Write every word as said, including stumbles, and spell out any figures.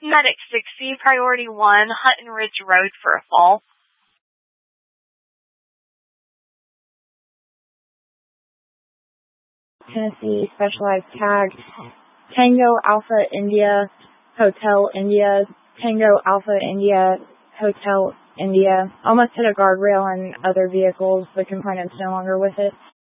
Medic sixty, Priority one, Hutton Ridge Road for a fall. Tennessee, specialized tag, Tango Alpha India, Hotel India, Tango Alpha India, Hotel India. Almost hit a guardrail and other vehicles. The complainant's no longer with it.